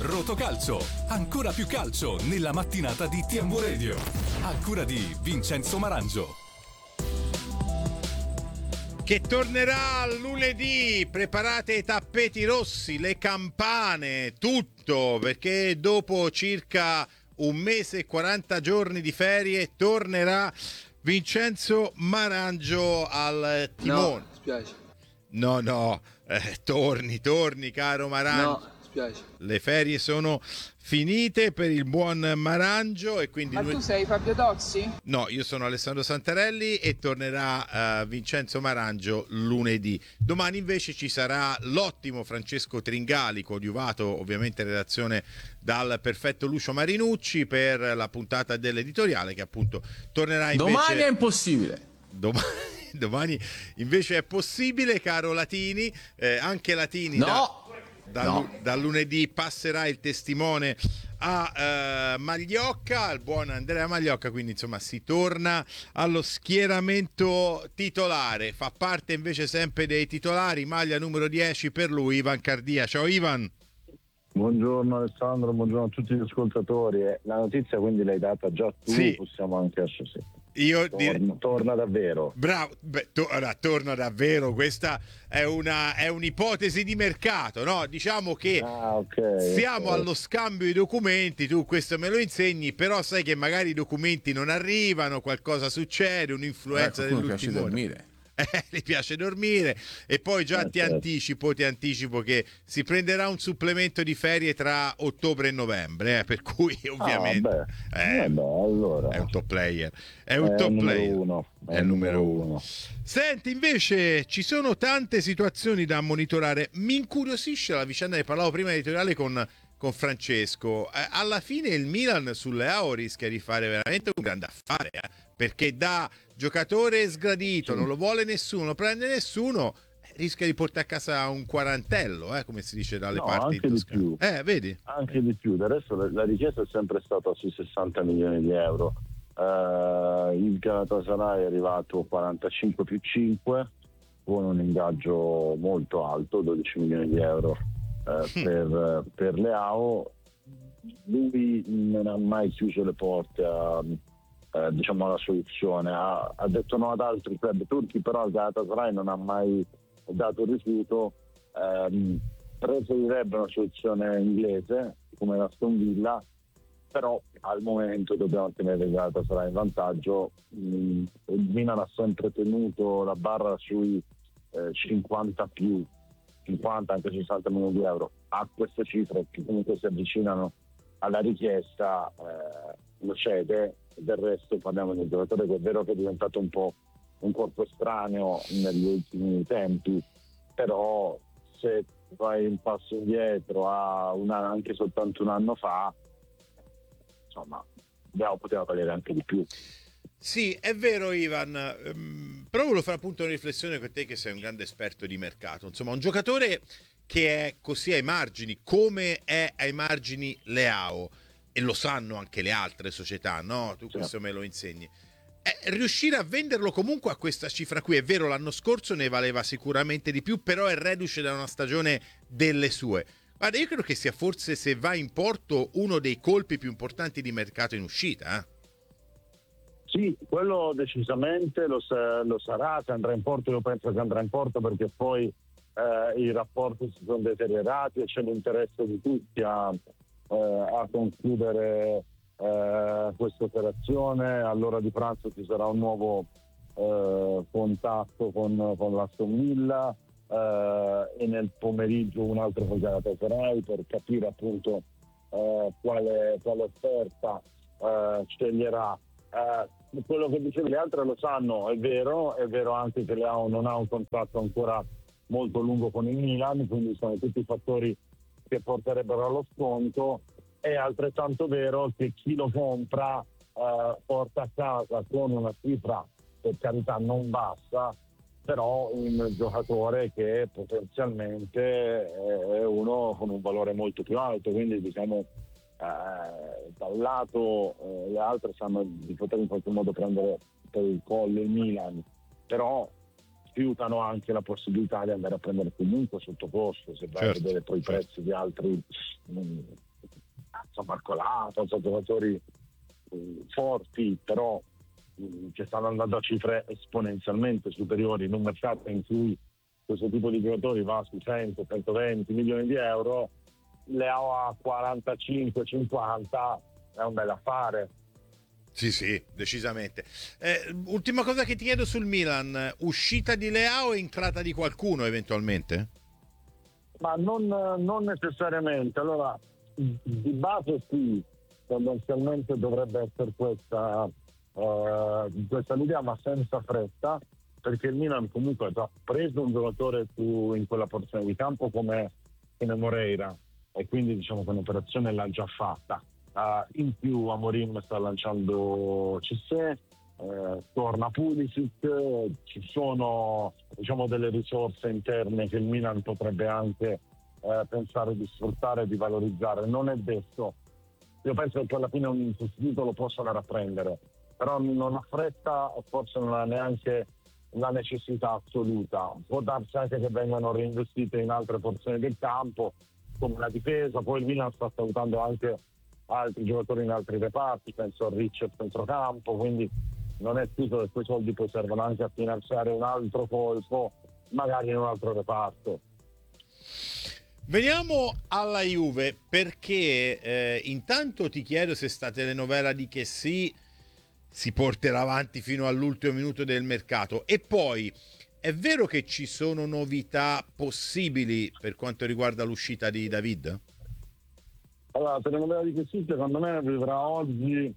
Rotocalcio, ancora più calcio nella mattinata di TMW Radio. A cura di Vincenzo Marangio. Che tornerà lunedì, preparate i tappeti rossi, le campane, tutto, perché dopo circa 1 mese e 40 giorni di ferie tornerà Vincenzo Marangio al timone. No, spiace. No, torni caro Marangio. No, spiace. Le ferie sono finite per il buon Marangio e quindi Ma tu sei Fabio Tozzi? No, io sono Alessandro Santarelli e tornerà Vincenzo Marangio lunedì. Domani invece ci sarà l'ottimo Francesco Tringali, coadiuvato ovviamente in redazione dal perfetto Lucio Marinucci, per la puntata dell'editoriale che appunto tornerà invece... Domani è impossibile. Domani invece è possibile, caro Latini, anche Latini da lunedì passerà il testimone a Magliocca, al buon Andrea Magliocca, quindi insomma si torna allo schieramento titolare. Fa parte invece sempre dei titolari, maglia numero 10 per lui, Ivan Cardia. Ciao Ivan. Buongiorno Alessandro, buongiorno a tutti gli ascoltatori. La notizia quindi l'hai data già tu, sì. Possiamo anche associare. Torna davvero. Bravo, torna davvero. Questa è un'ipotesi di mercato, no? Diciamo che siamo allo scambio di documenti, tu questo me lo insegni, però sai che magari i documenti non arrivano, qualcosa succede, un'influenza dell'ultimo ora. Gli piace dormire e poi già ti anticipo che si prenderà un supplemento di ferie tra ottobre e novembre, per cui ovviamente allora. è un top player, è il numero uno. Senti, invece ci sono tante situazioni da monitorare. Mi incuriosisce la vicenda, ne parlavo prima editoriale con Francesco. Alla fine il Milan sulle AO rischia di fare veramente un grande affare, perché da giocatore sgradito, non lo vuole nessuno, lo prende nessuno, rischia di portare a casa un quarantello, come si dice dalle parti anche di più. Vedi? Anche di più. Del resto la richiesta è sempre stata sui 60 milioni di euro. Il Galatasaray è arrivato a 45 più 5 con un ingaggio molto alto, 12 milioni di euro per Leao. Lui non ha mai chiuso le porte alla soluzione, ha detto no ad altri club turchi, però il Galatasaray non ha mai dato rifiuto. Preferirebbe una soluzione inglese come la Aston Villa, però al momento dobbiamo tenere il Galatasaray in vantaggio. Il Milan ha sempre tenuto la barra sui 50 anche 60 milioni di euro. A queste cifre che comunque si avvicinano alla richiesta lo cede. Del resto parliamo di un giocatore che è vero che è diventato un po' un corpo estraneo negli ultimi tempi, però se fai un passo indietro anche soltanto un anno fa, insomma poteva valere anche di più. Sì, è vero Ivan, però volevo fare appunto una riflessione con te che sei un grande esperto di mercato. Insomma, un giocatore che è così ai margini, come è ai margini Leao, e lo sanno anche le altre società, no? Tu questo me lo insegni. Riuscire a venderlo comunque a questa cifra qui, è vero, l'anno scorso ne valeva sicuramente di più, però è reduce da una stagione delle sue. Guarda, io credo che sia forse, se va in porto, uno dei colpi più importanti di mercato in uscita. Sì, quello decisamente lo sarà. Se andrà in porto, io penso che andrà in porto perché poi i rapporti si sono deteriorati e c'è l'interesse di tutti a concludere questa operazione. All'ora di pranzo ci sarà un nuovo contatto con l'Aston Villa e nel pomeriggio un altro con Galatasaray per capire appunto quale offerta sceglierà. Quello che dicevi, le altre lo sanno, è vero anche che Leao non ha un contratto ancora molto lungo con il Milan, quindi sono tutti i fattori che porterebbero allo sconto. È altrettanto vero che chi lo compra porta a casa con una cifra, per carità non bassa, però un giocatore che potenzialmente è uno con un valore molto più alto, quindi diciamo da un lato le altre sanno di poter in qualche modo prendere per il collo il Milan, però fiutano anche la possibilità di andare a prendere comunque sottocosto. Se vai a vedere poi i prezzi di altri Barcola, sono giocatori forti, però che stanno andando a cifre esponenzialmente superiori in un mercato in cui questo tipo di giocatori va su 100-120 milioni di euro. Leao a 45-50 è un bel affare. Sì, decisamente. Ultima cosa che ti chiedo sul Milan, uscita di Leao e entrata di qualcuno eventualmente? Ma non necessariamente. Allora, di base sì, tendenzialmente dovrebbe essere questa l'idea, ma senza fretta, perché il Milan comunque ha già preso un giocatore in quella porzione di campo come Moreira, e quindi diciamo che un'operazione l'ha già fatta. In più Amorim sta lanciando Cissé, torna Pulisic, ci sono diciamo delle risorse interne che il Milan potrebbe anche pensare di sfruttare e di valorizzare. Non è detto, io penso che alla fine un sostituto lo possa andare a prendere, però non ha fretta, forse non ha neanche la necessità assoluta. Può darsi anche che vengano reinvestite in altre porzioni del campo come la difesa. Poi il Milan sta salutando anche altri giocatori in altri reparti, penso a Ricci al centrocampo, quindi non è tutto che quei soldi poi servono anche a finanziare un altro colpo magari in un altro reparto. Veniamo alla Juve, perché intanto ti chiedo se sta telenovela di che si porterà avanti fino all'ultimo minuto del mercato, e poi è vero che ci sono novità possibili per quanto riguarda l'uscita di David? Allora, la telenovela di che sì, secondo me vivrà oggi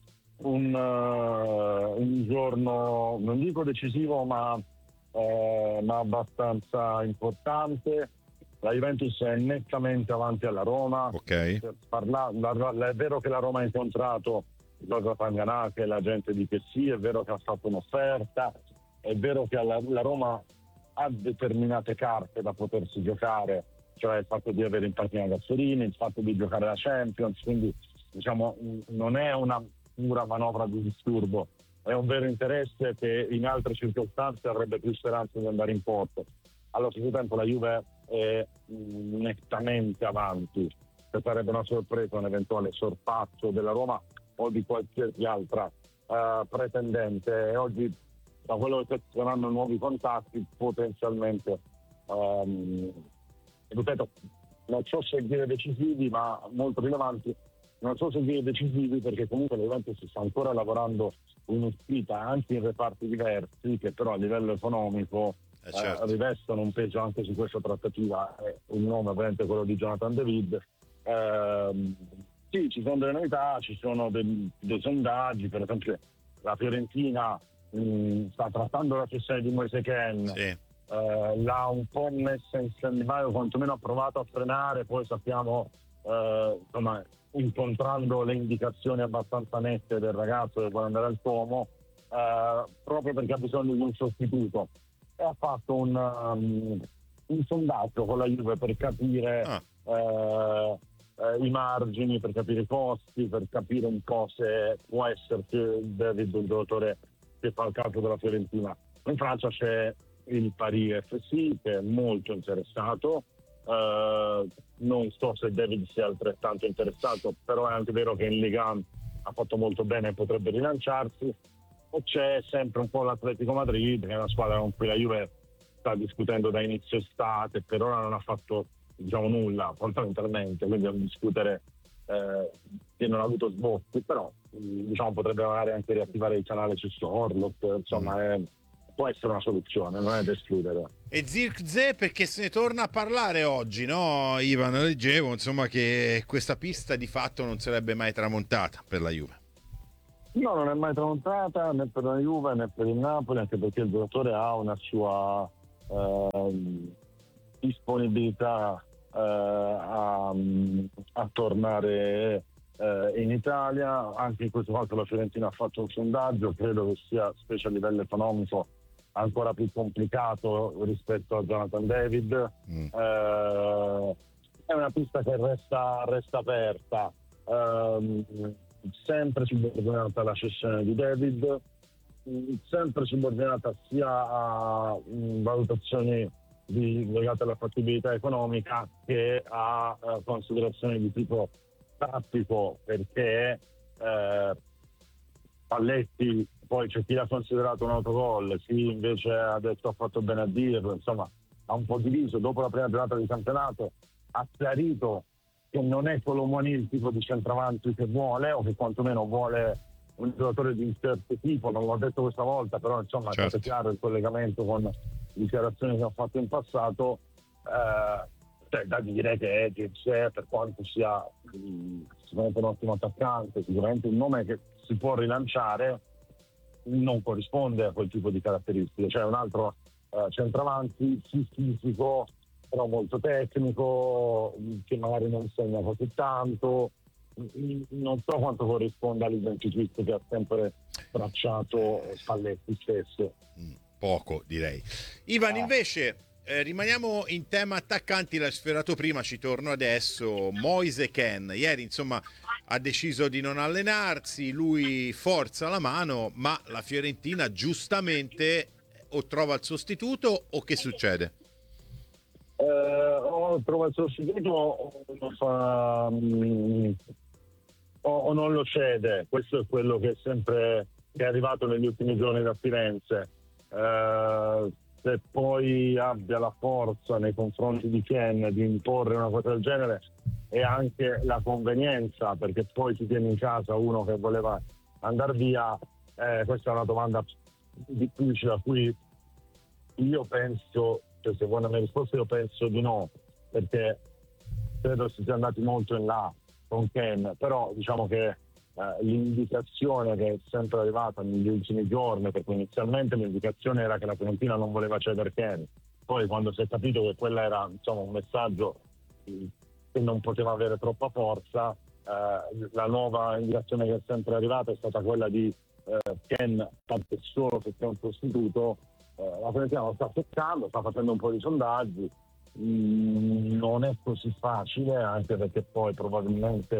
un giorno, non dico decisivo, ma abbastanza importante. La Juventus è nettamente avanti alla Roma. Ok. È vero che la Roma ha incontrato Giorgio Panganà, che è l'agente di Chessy, è vero che ha fatto un'offerta, è vero che la Roma ha determinate carte da potersi giocare, cioè il fatto di avere in panchina Gasperini, il fatto di giocare la Champions, quindi diciamo non è una pura manovra di disturbo, è un vero interesse che in altre circostanze avrebbe più speranza di andare in porto. Allo stesso tempo la Juve è nettamente avanti, che sarebbe una sorpresa un eventuale sorpasso della Roma o di qualsiasi altra pretendente, e oggi da quello che saranno nuovi contatti potenzialmente ripeto, non so se dire decisivi, ma molto rilevanti. Non so se dire decisivi perché comunque la Juventus sta ancora lavorando in uscita anche in reparti diversi, che però a livello economico Certo. rivestono un peso anche su questa trattativa. Il nome ovviamente è quello di Jonathan David. Sì, ci sono delle novità, ci sono dei sondaggi, per esempio la Fiorentina sta trattando la cessione di Moise Kean. Sì. L'ha un po' messa in stand-by, o quantomeno ha provato a frenare, poi sappiamo insomma, incontrando le indicazioni abbastanza nette del ragazzo che vuole andare al Como, proprio perché ha bisogno di un sostituto, e ha fatto un sondaggio con la Juve per capire i margini, per capire i costi, per capire un po' se può essere David un giocatore che fa il calcio della Fiorentina. In Francia c'è il Paris FC che è molto interessato, non so se David sia altrettanto interessato, però è anche vero che in Liga 1 ha fatto molto bene e potrebbe rilanciarsi. E c'è sempre un po' l'Atletico Madrid, che è una squadra con cui la Juve sta discutendo da inizio estate, per ora non ha fatto nulla fondamentalmente, quindi a discutere che non ha avuto sbocchi, però potrebbe magari anche riattivare il canale su Orlok, insomma può essere una soluzione, non è da escludere. E Zirkzee, perché se ne torna a parlare oggi, no Ivan? Leggevo che questa pista di fatto non sarebbe mai tramontata per la Juve. No, non è mai tramontata né per la Juve né per il Napoli, anche perché il giocatore ha una sua disponibilità a tornare in Italia. Anche in questo caso la Fiorentina ha fatto un sondaggio, credo che sia, specie a livello economico, ancora più complicato rispetto a Jonathan David. È una pista che resta aperta, sempre subordinata alla cessione di David, sempre subordinata sia a valutazioni legate alla fattibilità economica che a considerazioni di tipo tattico, perché Spalletti poi c'è chi l'ha considerato un autogol, chi invece ha detto ha fatto bene a dirlo, insomma ha un po' diviso. Dopo la prima giornata di campionato ha chiarito che non è Colomoni il tipo di centravanti che vuole, o che quantomeno vuole un giocatore di un certo tipo. Non l'ho detto questa volta, però insomma è stato chiaro il collegamento con dichiarazioni che ho fatto in passato. C'è da dire che Giggs, per quanto sia sicuramente un ottimo attaccante, sicuramente un nome che si può rilanciare, non corrisponde a quel tipo di caratteristiche. C'è un altro centravanti, sì, fisico, però molto tecnico, che magari non segna così tanto. Non so quanto corrisponda all'identikit che ha sempre tracciato Spalletti stesso. Poco, direi. Ivan, invece, rimaniamo in tema attaccanti. L'hai sfiorato prima, ci torno adesso. Moise Kean ieri insomma ha deciso di non allenarsi, lui forza la mano, ma la Fiorentina giustamente o trova il sostituto o che succede? O trova il sostituto o non lo cede. Questo è quello che è arrivato negli ultimi giorni da Firenze. Se poi abbia la forza nei confronti di Kean di imporre una cosa del genere, e anche la convenienza, perché poi si tiene in casa uno che voleva andare via, questa è una domanda difficile a cui io penso, cioè se vuoi la mia risposta, io penso di no, perché credo si sia andati molto in là con Kean. Però diciamo che l'indicazione che è sempre arrivata negli ultimi giorni, perché inizialmente l'indicazione era che la Fiorentina non voleva cedere Kean, poi quando si è capito che quella era insomma un messaggio che non poteva avere troppa forza, la nuova indicazione che è sempre arrivata è stata quella di Kean, tanto solo se c'è un sostituto. La Fiorentina lo sta cercando, sta facendo un po' di sondaggi, non è così facile, anche perché poi probabilmente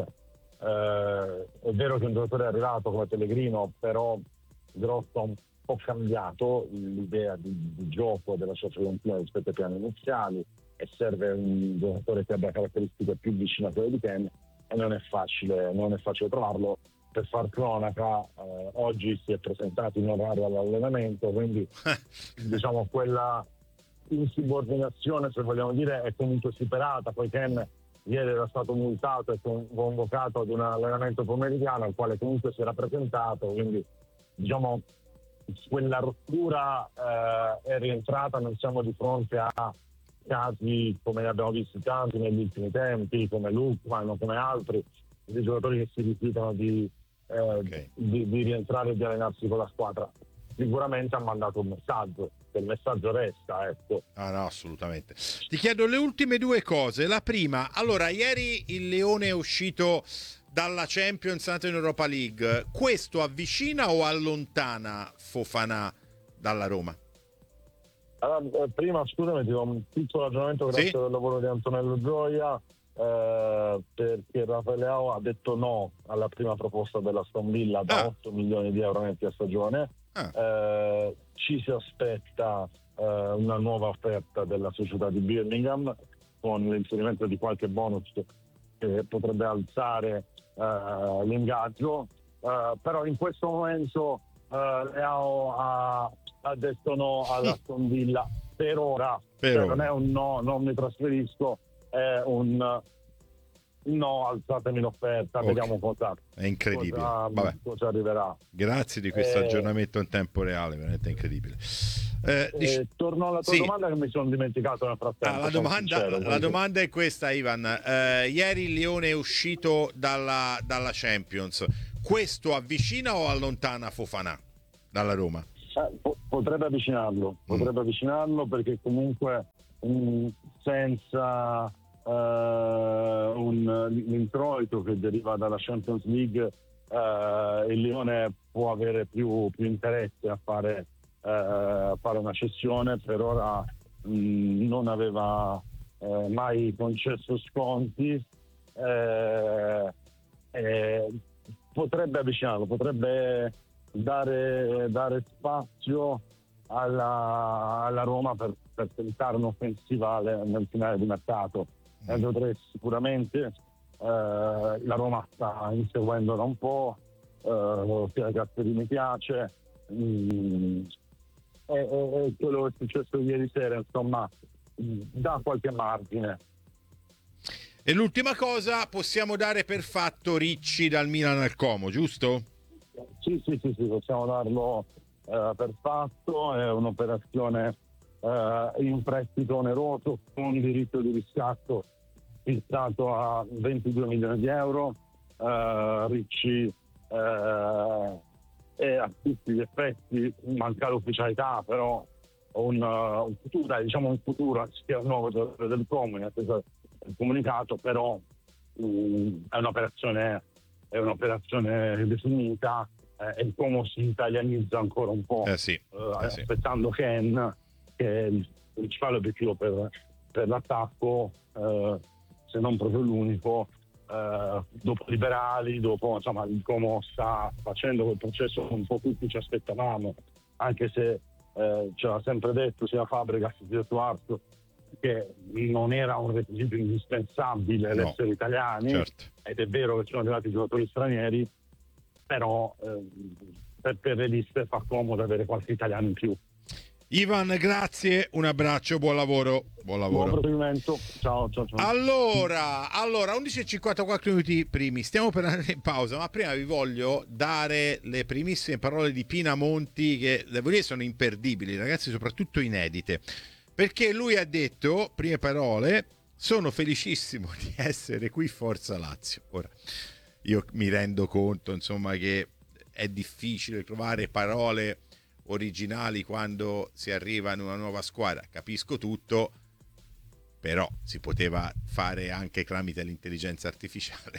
è vero che un giocatore è arrivato come Pellegrino, però Grosso ha un po' cambiato l'idea di gioco della sua Fiorentina rispetto ai piani iniziali, e serve un giocatore che abbia caratteristiche più vicine a quelle di Kean, e non è facile trovarlo. Per far cronaca, oggi si è presentato in orario all'allenamento, quindi diciamo quella insubordinazione, se vogliamo dire, è comunque superata. Poi Kean ieri era stato multato e convocato ad un allenamento pomeridiano al quale comunque si era presentato, quindi diciamo quella rottura è rientrata. Non siamo di fronte a casi come ne abbiamo visti tanti negli ultimi tempi, come Lukman o come altri, di giocatori che si rifiutano di rientrare e di allenarsi con la squadra. Sicuramente ha mandato un messaggio, che il messaggio resta, ecco. Ah no, assolutamente. Ti chiedo le ultime due cose. La prima, allora, ieri il Lione è uscito dalla Champions, è andato in Europa League. Questo avvicina o allontana Fofana dalla Roma? Allora, prima scusami, ti do un piccolo ragionamento grazie al lavoro di Antonello Gioia, perché Rafael Leao ha detto no alla prima proposta dell'Aston Villa da 8 milioni di euro netti a stagione. Ci si aspetta una nuova offerta della società di Birmingham, con l'inserimento di qualche bonus che potrebbe alzare l'ingaggio, però in questo momento Leao ha detto no all'Aston Villa per ora. Non è un no, non mi trasferisco, è un no, alzatemi l'offerta, vediamo cosa. È incredibile. Cosa arriverà. Grazie di questo aggiornamento in tempo reale, veramente incredibile. Torno alla tua domanda, che mi sono dimenticato nel frattempo. La domanda è questa, Ivan. Ieri il Lione è uscito dalla Champions. Questo avvicina o allontana Fofana dalla Roma? Potrebbe avvicinarlo, perché comunque senza l'introito che deriva dalla Champions League, il Lione può avere più interesse a fare una cessione. Per ora non aveva mai concesso sconti, potrebbe avvicinarlo, potrebbe dare spazio alla Roma per tentare un'offensiva nel finale di mercato. Sicuramente la Roma sta inseguendo da un po', sia Gasperi mi piace, e quello che è successo ieri sera, insomma, dà qualche margine. E l'ultima cosa, possiamo dare per fatto Ricci dal Milan al Como, giusto? Sì, possiamo darlo per fatto. È un'operazione in prestito oneroso con diritto di riscatto fissato a 22 milioni di euro. Ricci è a tutti gli effetti, manca l'ufficialità, però un futuro, sia un nuovo giocatore del Como in attesa del comunicato, però è un'operazione definita, e il Como si italianizza ancora un po', aspettando Ken, che è il principale obiettivo per l'attacco, se non proprio l'unico. Dopo Liberali, insomma, il Como sta facendo quel processo che un po' tutti ci aspettavamo, anche se ce l'ha sempre detto sia Fabregas sia Suarzo che non era un requisito indispensabile l'essere italiani, certo. Ed è vero che sono arrivati giocatori stranieri, però per le liste fa comodo avere qualche italiano in più. Ivan, grazie, un abbraccio, buon lavoro. Buon proseguimento, ciao. Allora 11:54 minuti primi, stiamo per andare in pausa, ma prima vi voglio dare le primissime parole di Pinamonti, che devo dire sono imperdibili, ragazzi, soprattutto inedite, perché lui ha detto, prime parole: sono felicissimo di essere qui, Forza Lazio. Ora, io mi rendo conto, insomma, che è difficile trovare parole originali quando si arriva in una nuova squadra, capisco tutto, però si poteva fare anche tramite l'intelligenza artificiale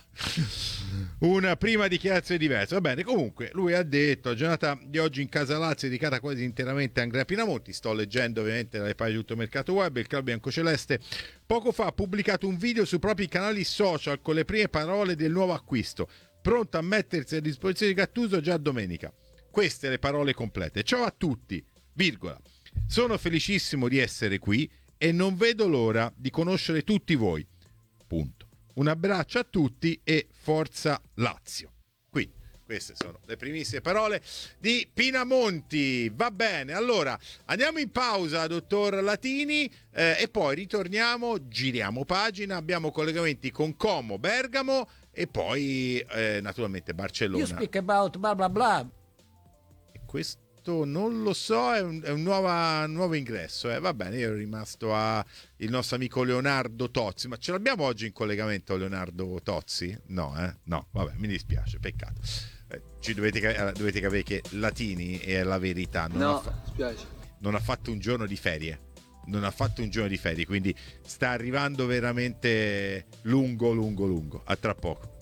una prima dichiarazione diversa. Va bene, comunque lui ha detto: la giornata di oggi in casa Lazio è dedicata quasi interamente a Andrea Pinamonti. Sto leggendo ovviamente dalle pagine di Tutto Mercato Web. Il club biancoceleste poco fa ha pubblicato un video sui propri canali social con le prime parole del nuovo acquisto, pronto a mettersi a disposizione di Gattuso già domenica. Queste le parole complete. Ciao a tutti, virgola. Sono felicissimo di essere qui e non vedo l'ora di conoscere tutti voi. Punto. Un abbraccio a tutti e Forza Lazio. Quindi queste sono le primissime parole di Pinamonti. Va bene, allora andiamo in pausa, dottor Latini, e poi ritorniamo, giriamo pagina, abbiamo collegamenti con Como, Bergamo e poi naturalmente Barcellona. You speak about bla bla bla. Questo non lo so, è un nuovo ingresso. Va bene, io ero rimasto a il nostro amico Leonardo Tozzi. Ma ce l'abbiamo oggi in collegamento Leonardo Tozzi? No, no, vabbè, mi dispiace, peccato. Ci dovete capire che Latini è la verità. Spiace. Non ha fatto un giorno di ferie. Quindi sta arrivando veramente lungo. A tra poco.